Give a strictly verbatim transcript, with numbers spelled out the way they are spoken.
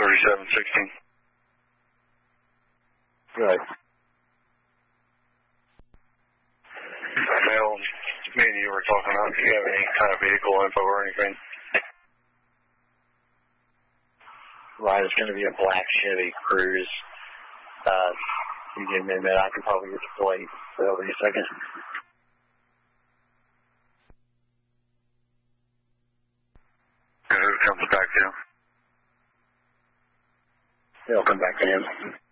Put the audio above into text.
thirty-seven sixteen. Good. Mel, me and you were talking about, do you have any kind of vehicle info or anything? Right, it's going to be a black Chevy Cruze. Uh, you give me a minute, I can probably get the plate. That'll be a second. And who comes back to? They'll come back to him.